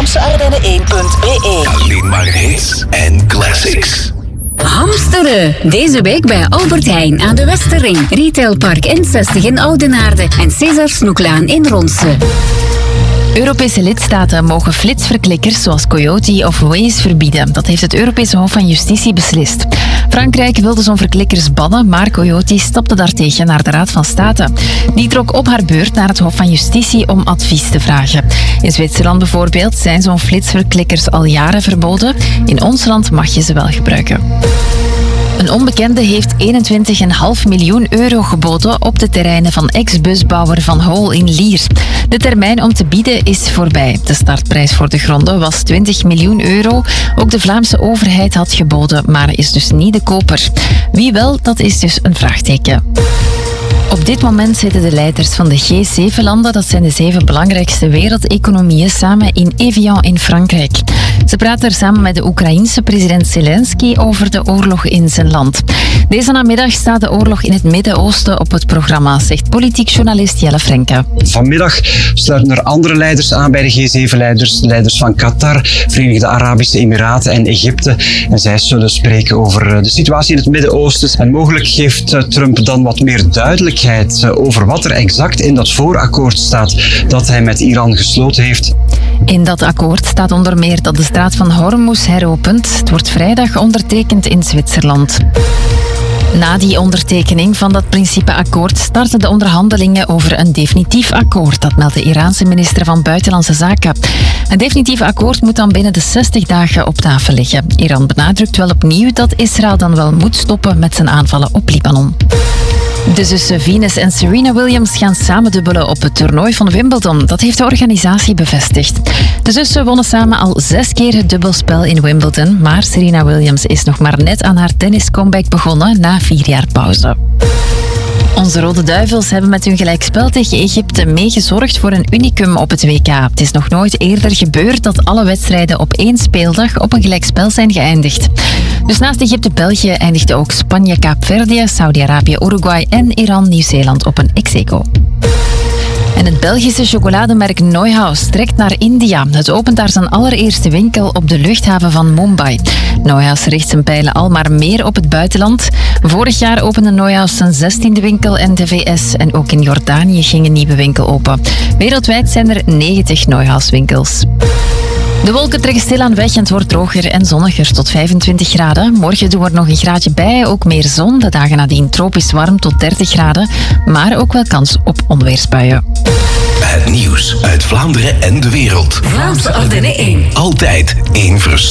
VlaamseArdennen1.be. Alleen maar hits en classics. Hamsteren. Deze week bij Albert Heijn aan de Westerring, Retailpark N60 in Oudenaarde en César Snoeklaan in Ronse. Europese lidstaten mogen flitsverklikkers zoals Coyote of Waze verbieden. Dat heeft het Europese Hof van Justitie beslist. Frankrijk wilde zo'n verklikkers bannen, maar Coyote stapte daartegen naar de Raad van State. Die trok op haar beurt naar het Hof van Justitie om advies te vragen. In Zwitserland bijvoorbeeld zijn zo'n flitsverklikkers al jaren verboden. In ons land mag je ze wel gebruiken. Een onbekende heeft 21,5 miljoen euro geboden op de terreinen van ex-busbouwer Van Hool in Lier. De termijn om te bieden is voorbij. De startprijs voor de gronden was 20 miljoen euro. Ook de Vlaamse overheid had geboden, maar is dus niet de koper. Wie wel, dat is dus een vraagteken. Op dit moment zitten de leiders van de G7-landen, dat zijn de 7 belangrijkste wereldeconomieën, samen in Evian in Frankrijk. Ze praten er samen met de Oekraïense president Zelensky over de oorlog in zijn land. Deze namiddag staat de oorlog in het Midden-Oosten op het programma, zegt politiek journalist Jelle Frenke. Vanmiddag sluiten er andere leiders aan bij de G7-leiders, leiders van Qatar, Verenigde Arabische Emiraten en Egypte. En zij zullen spreken over de situatie in het Midden-Oosten. En mogelijk geeft Trump dan wat meer duidelijkheid over wat er exact in dat voorakkoord staat dat hij met Iran gesloten heeft. In dat akkoord staat onder meer dat de straat van Hormuz heropent. Het wordt vrijdag ondertekend in Zwitserland. Na die ondertekening van dat principeakkoord starten de onderhandelingen over een definitief akkoord. Dat meldt de Iraanse minister van Buitenlandse Zaken. Een definitief akkoord moet dan binnen de 60 dagen op tafel liggen. Iran benadrukt wel opnieuw dat Israël dan wel moet stoppen met zijn aanvallen op Libanon. De zussen Venus en Serena Williams gaan samen dubbelen op het toernooi van Wimbledon. Dat heeft de organisatie bevestigd. De zussen wonnen samen al 6 keer het dubbelspel in Wimbledon. Maar Serena Williams is nog maar net aan haar tenniscomeback begonnen na 4 jaar pauze. Onze Rode Duivels hebben met hun gelijkspel tegen Egypte meegezorgd voor een unicum op het WK. Het is nog nooit eerder gebeurd dat alle wedstrijden op 1 speeldag op een gelijkspel zijn geëindigd. Dus naast Egypte-België eindigden ook Spanje-Kaapverdië, Saudi-Arabië, Uruguay en Iran-Nieuw-Zeeland op een ex-aequo. En het Belgische chocolademerk Neuhaus trekt naar India. Het opent daar zijn allereerste winkel op de luchthaven van Mumbai. Neuhaus richt zijn pijlen al maar meer op het buitenland. Vorig jaar opende Neuhaus zijn 16e winkel in de VS en ook in Jordanië ging een nieuwe winkel open. Wereldwijd zijn er 90 Neuhaus-winkels. De wolken trekken stilaan weg en het wordt droger en zonniger tot 25 graden. Morgen doen we er nog een graadje bij, ook meer zon. De dagen nadien tropisch warm tot 30 graden. Maar ook wel kans op onweersbuien. Het nieuws uit Vlaanderen en de wereld. Vlaamse Ardennen 1. Altijd één vers.